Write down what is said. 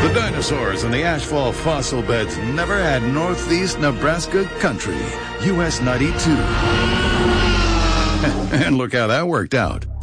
The dinosaurs and the ashfall fossil beds never had Northeast Nebraska country. US 92. And look how that worked out.